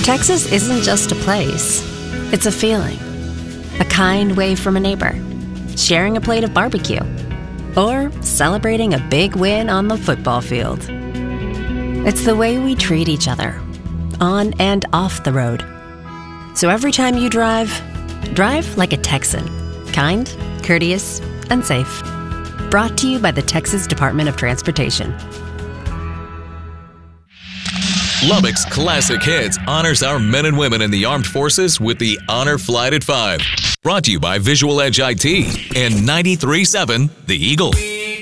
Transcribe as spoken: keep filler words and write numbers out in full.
Texas isn't just a place, it's a feeling. A kind wave from a neighbor, sharing a plate of barbecue, or celebrating a big win on the football field. It's the way we treat each other, on and off the road. So every time you drive, drive like a Texan. Kind, courteous, and safe. Brought to you by the Texas Department of Transportation. Lubbock's Classic Hits honors our men and women in the armed forces with the Honor Flight at five. Brought to you by Visual Edge I T and ninety-three point seven The Eagle.